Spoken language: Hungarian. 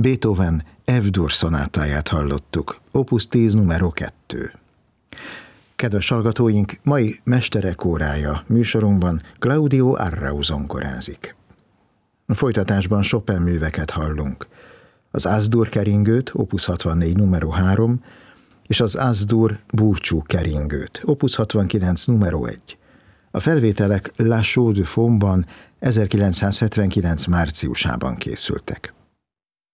Beethoven F-dur szonátáját hallottuk, opus 10 numero 2. Kedves hallgatóink, mai Mesterek órája műsorunkban Claudio Arrau zongorázik. A folytatásban Chopin műveket hallunk. Az As-dur keringőt, opus 64 numero 3, és az As-dur búcsú keringőt, opus 69 numero 1. A felvételek La Chaux de Fondsban 1979 márciusában készültek.